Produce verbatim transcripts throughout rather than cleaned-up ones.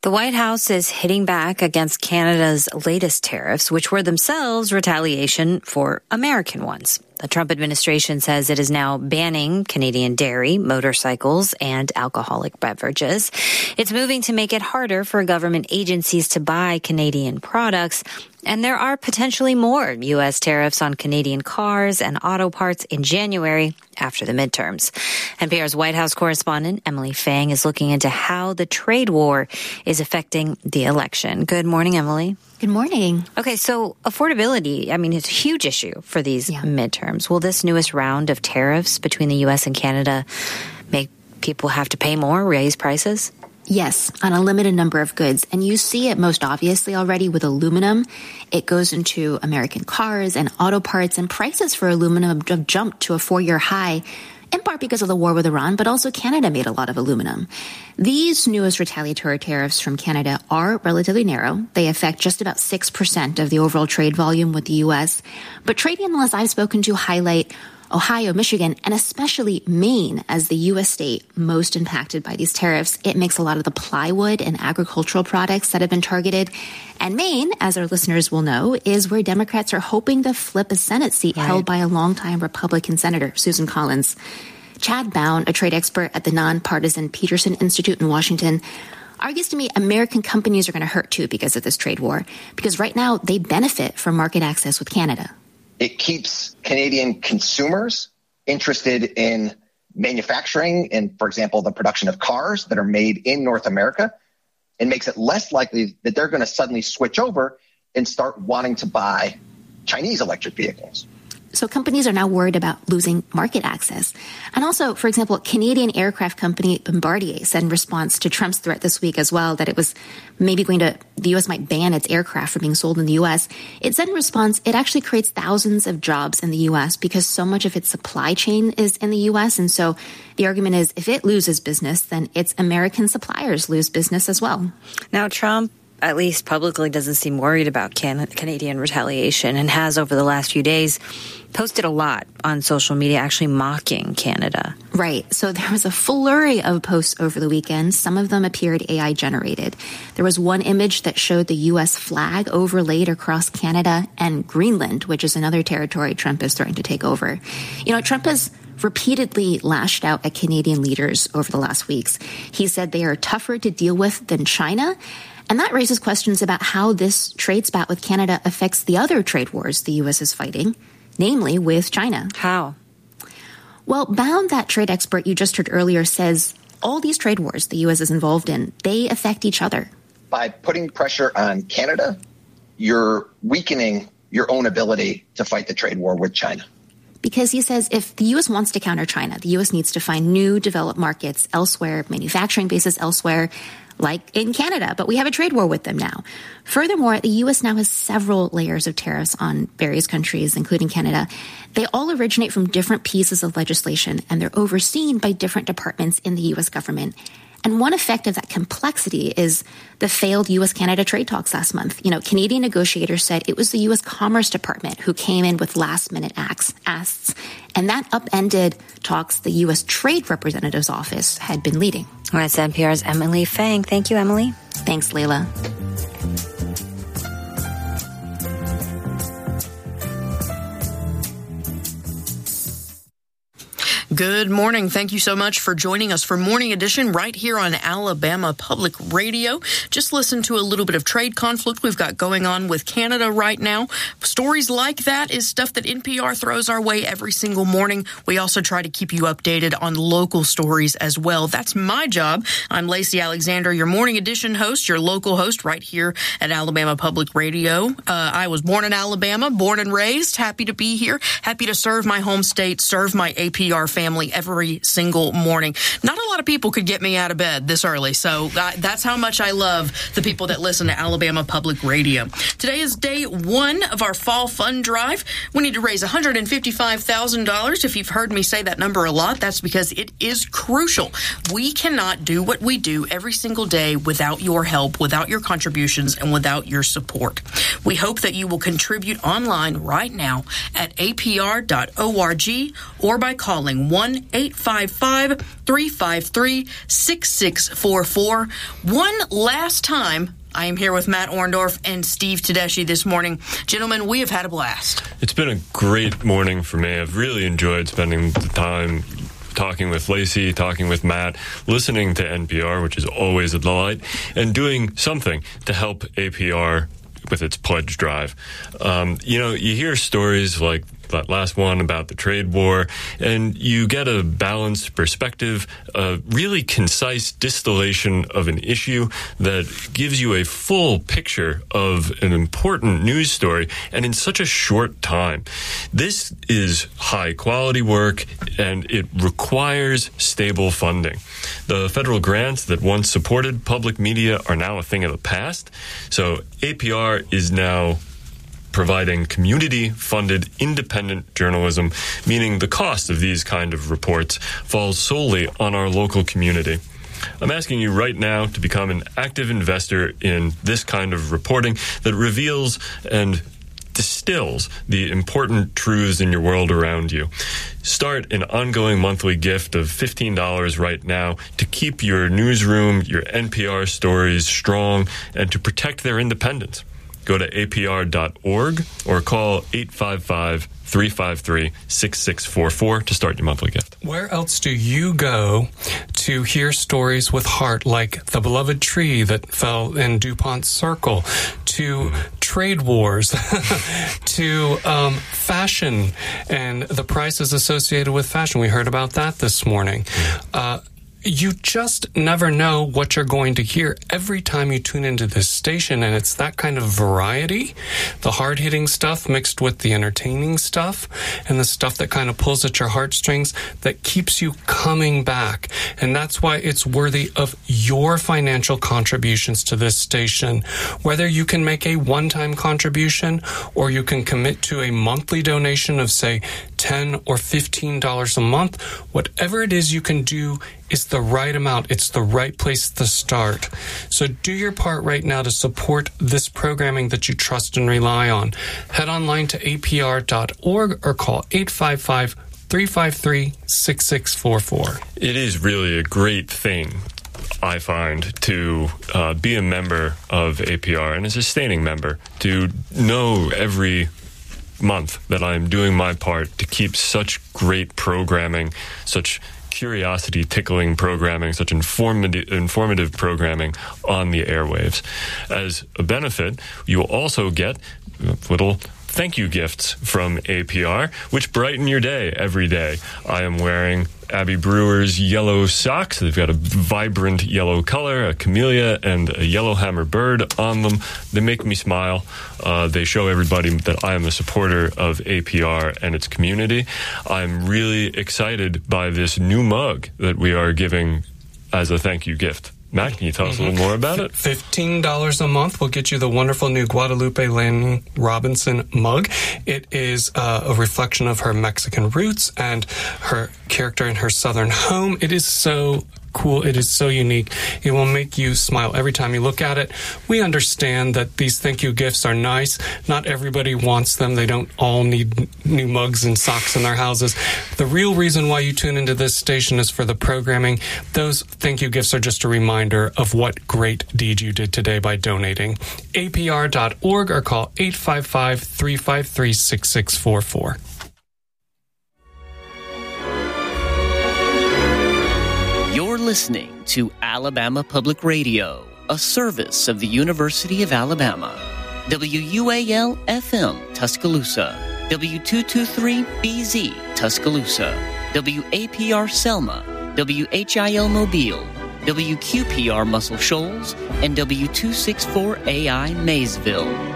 The White House is hitting back against Canada's latest tariffs, which were themselves retaliation for American ones. The Trump administration says it is now banning Canadian dairy, motorcycles, and alcoholic beverages. It's moving to make it harder for government agencies to buy Canadian products. And there are potentially more U S tariffs on Canadian cars and auto parts in January after the midterms. N P R's White House correspondent Emily Fang is looking into how the trade war is affecting the election. Good morning, Emily. Good morning. Okay, so affordability, I mean, it's a huge issue for these yeah. midterms. Will this newest round of tariffs between the U S and Canada make people have to pay more, raise prices? Yes, on a limited number of goods. And you see it most obviously already with aluminum. It goes into American cars and auto parts, and prices for aluminum have jumped to a four-year high, in part because of the war with Iran, but also Canada made a lot of aluminum. These newest retaliatory tariffs from Canada are relatively narrow. They affect just about six percent of the overall trade volume with the U S. But trade analysts I've spoken to highlight Ohio, Michigan, and especially Maine as the U S state most impacted by these tariffs. It makes a lot of the plywood and agricultural products that have been targeted. And Maine, as our listeners will know, is where Democrats are hoping to flip a Senate seat right. held by a longtime Republican Senator, Susan Collins. Chad Bown, a trade expert at the nonpartisan Peterson Institute in Washington, argues to me American companies are going to hurt too because of this trade war, because right now they benefit from market access with Canada. It keeps Canadian consumers interested in manufacturing and, for example, the production of cars that are made in North America, and makes it less likely that they're going to suddenly switch over and start wanting to buy Chinese electric vehicles. So companies are now worried about losing market access. And also, for example, Canadian aircraft company Bombardier said in response to Trump's threat this week as well that it was maybe going to, the U S might ban its aircraft from being sold in the U S. It said in response, it actually creates thousands of jobs in the U S because so much of its supply chain is in the U S. And so the argument is if it loses business, then its American suppliers lose business as well. Now, Trump, at least publicly, doesn't seem worried about Can- Canadian retaliation and has over the last few days posted a lot on social media actually mocking Canada. Right. So there was a flurry of posts over the weekend. Some of them appeared A I generated. There was one image that showed the U S flag overlaid across Canada and Greenland, which is another territory Trump is threatening to take over. You know, Trump has repeatedly lashed out at Canadian leaders over the last weeks. He said they are tougher to deal with than China. And that raises questions about how this trade spat with Canada affects the other trade wars the U S is fighting, namely with China. How? Well, Bound, that trade expert you just heard earlier, says all these trade wars the U S is involved in, they affect each other. By putting pressure on Canada, you're weakening your own ability to fight the trade war with China. Because he says if the U S wants to counter China, the U S needs to find new developed markets elsewhere, manufacturing bases elsewhere, like in Canada, but we have a trade war with them now. Furthermore, the U S now has several layers of tariffs on various countries, including Canada. They all originate from different pieces of legislation, and they're overseen by different departments in the U S government. And one effect of that complexity is the failed U S-Canada trade talks last month. You know, Canadian negotiators said it was the U S Commerce Department who came in with last-minute asks, and that upended talks the U S Trade Representative's office had been leading. All right, N P R's Emily Fang. Thank you, Emily. Thanks, Layla. Good morning. Thank you so much for joining us for Morning Edition right here on Alabama Public Radio. Just listen to a little bit of trade conflict we've got going on with Canada right now. Stories like that is stuff that N P R throws our way every single morning. We also try to keep you updated on local stories as well. That's my job. I'm Lacey Alexander, your Morning Edition host, your local host right here at Alabama Public Radio. Uh, I was born in Alabama, born and raised. Happy to be here. Happy to serve my home state, serve my A P R family. Family every single morning. Not a lot of people could get me out of bed this early, so uh, that's how much I love the people that listen to Alabama Public Radio. Today is day one of our fall fund drive. We need to raise one hundred fifty-five thousand dollars. If you've heard me say that number a lot, that's because it is crucial. We cannot do what we do every single day without your help, without your contributions, and without your support. We hope that you will contribute online right now at A P R dot org or by calling one one eight five five, three five three, six six four four. One last time, I am here with Matt Orndorff and Steve Tedeschi this morning. Gentlemen, we have had a blast. It's been a great morning for me. I've really enjoyed spending the time talking with Lacey, talking with Matt, listening to N P R, which is always a delight, and doing something to help A P R with its pledge drive. Um, you know, you hear stories like that last one about the trade war, and you get a balanced perspective, a really concise distillation of an issue that gives you a full picture of an important news story, and in such a short time. This is high quality work, and it requires stable funding. The federal grants that once supported public media are now a thing of the past, so A P R is now providing community-funded independent journalism, meaning the cost of these kind of reports falls solely on our local community. I'm asking you right now to become an active investor in this kind of reporting that reveals and distills the important truths in your world around you. Start an ongoing monthly gift of fifteen dollars right now to keep your newsroom, your N P R stories strong, and to protect their independence. Go to A P R dot org or call eight five five, three five three, six six four four to start your monthly gift. Where else do you go to hear stories with heart, like the beloved tree that fell in DuPont's circle, to mm-hmm. trade wars, to um, fashion and the prices associated with fashion? We heard about that this morning. Mm-hmm. Uh, You just never know what you're going to hear every time you tune into this station, and it's that kind of variety, the hard-hitting stuff mixed with the entertaining stuff, and the stuff that kind of pulls at your heartstrings that keeps you coming back. And that's why it's worthy of your financial contributions to this station. Whether you can make a one-time contribution or you can commit to a monthly donation of, say, ten dollars or fifteen dollars a month, whatever it is you can do is the right amount. It's the right place to start. So do your part right now to support this programming that you trust and rely on. Head online to A P R dot org or call eight five five, three five three, six six four four. It is really a great thing, I find, to uh, be a member of A P R and a sustaining member, to know every month that I'm doing my part to keep such great programming, such curiosity tickling programming, such informative informative programming on the airwaves. As a benefit, you will also get little thank you gifts from A P R, which brighten your day every day. I am wearing Abby Brewer's yellow socks. They've got a vibrant yellow color, a camellia, and a yellowhammer bird on them. They make me smile. Uh, they show everybody that I am a supporter of A P R and its community. I'm really excited by this new mug that we are giving as a thank you gift. Matt, can you tell us mm-hmm. a little more about it? fifteen dollars a month will get you the wonderful new Guadalupe Lanning Robinson mug. It is uh, a reflection of her Mexican roots and her character in her southern home. It is so cool. It is so unique. It will make you smile every time you look at it. We understand that these thank you gifts are nice. Not everybody wants them. They don't all need new mugs and socks in their houses. The real reason why you tune into this station is for the programming. Those thank you gifts are just a reminder of what great deed you did today by donating. A P R dot org or call eight five five, three five three, six six four four. You're listening to Alabama Public Radio, a service of the University of Alabama. W U A L F M Tuscaloosa, W two twenty-three B Z Tuscaloosa, W A P R Selma, W H I L Mobile, W Q P R Muscle Shoals, and W two sixty-four A I Maysville.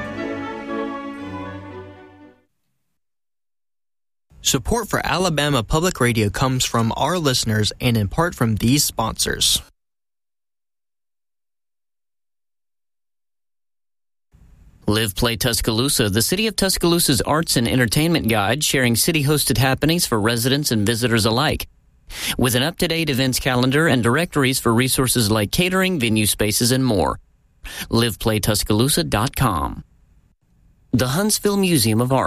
Support for Alabama Public Radio comes from our listeners and in part from these sponsors. Live Play Tuscaloosa, the City of Tuscaloosa's arts and entertainment guide, sharing city-hosted happenings for residents and visitors alike. With an up-to-date events calendar and directories for resources like catering, venue spaces, and more. live play tuscaloosa dot com. The Huntsville Museum of Art.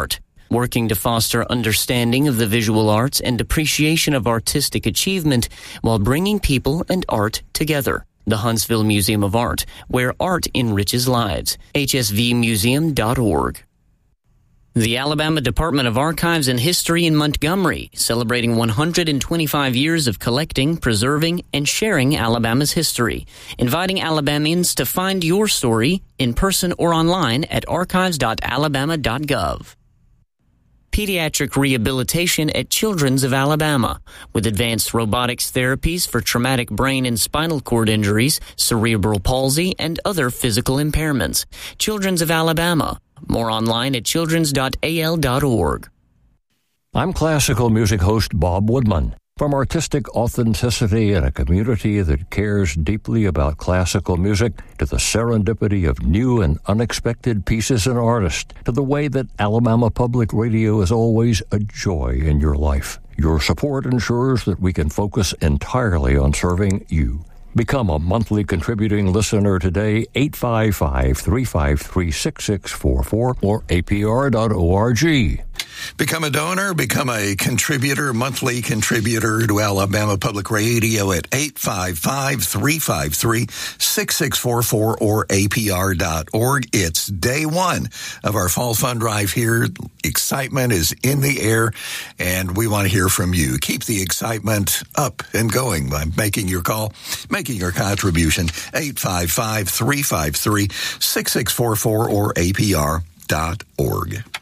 working to foster understanding of the visual arts and appreciation of artistic achievement while bringing people and art together. The Huntsville Museum of Art, where art enriches lives. H S V museum dot org. The Alabama Department of Archives and History in Montgomery, celebrating one hundred twenty-five years of collecting, preserving, and sharing Alabama's history, inviting Alabamians to find your story in person or online at archives dot alabama dot gov. Pediatric rehabilitation at Children's of Alabama, with advanced robotics therapies for traumatic brain and spinal cord injuries, cerebral palsy, and other physical impairments. Children's of Alabama. More online at children's dot a l dot org. I'm classical music host Bob Woodman. From artistic authenticity in a community that cares deeply about classical music, to the serendipity of new and unexpected pieces and artists, to the way that Alabama Public Radio is always a joy in your life. Your support ensures that we can focus entirely on serving you. Become a monthly contributing listener today, eight five five, three five three, six six four four or A P R dot org. Become a donor, become a contributor, monthly contributor to Alabama Public Radio at eight five five, three five three, six six four four or A P R dot org. It's day one of our fall fund drive here. Excitement is in the air, and we want to hear from you. Keep the excitement up and going by making your call, making your contribution, eight five five, three five three, six six four four or A P R dot org.